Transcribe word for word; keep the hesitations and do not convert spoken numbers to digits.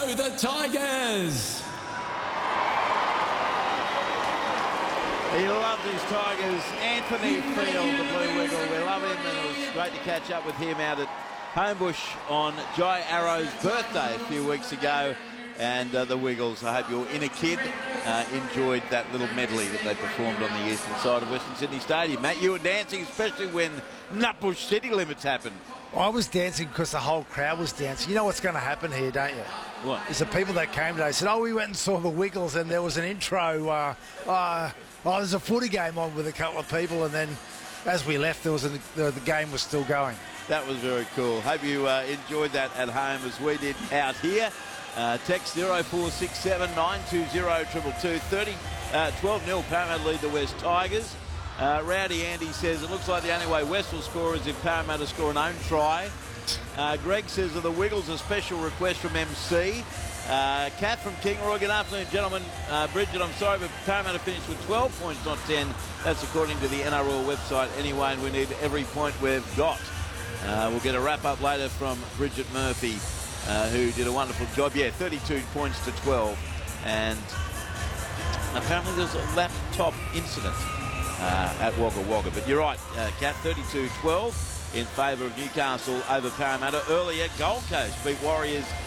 go the Tigers. He loves his Tigers. Anthony Field, the Blue Wiggle. We love him, and it was great to catch up with him out at Homebush on Jai Arrow's birthday a few weeks ago. And uh, the Wiggles, I hope your inner kid uh, enjoyed that little medley that they performed on the eastern side of Western Sydney Stadium. Matt, you were dancing, especially when Nutbush City Limits happened. I was dancing because the whole crowd was dancing. You know what's going to happen here, don't you? What? Is the people that came today said, oh, we went and saw the Wiggles, and there was an intro. Uh, uh, oh, there's a footy game on with a couple of people, and then as we left, there was a, the, the game was still going. That was very cool. Hope you uh, enjoyed that at home as we did out here. Uh, text zero four six seven nine two zero two two two. thirty, uh, twelve nil Parramatta lead the West Tigers. Uh, Rowdy Andy says it looks like the only way West will score is if Parramatta score an own try. Uh, Greg says of the Wiggles, a special request from M C. Uh, Kath from Kingaroy, good afternoon, gentlemen. Uh, Bridget, I'm sorry, but Parramatta finished with twelve points, not ten. That's according to the N R L website anyway, and we need every point we've got. Uh, we'll get a wrap-up later from Bridget Murphy, uh, who did a wonderful job. Yeah, thirty-two points to twelve. And apparently there's a laptop incident uh, at Wagga Wagga. But you're right, uh, Kat, thirty-two twelve in favour of Newcastle over Parramatta. Earlier, Gold Coast beat Warriors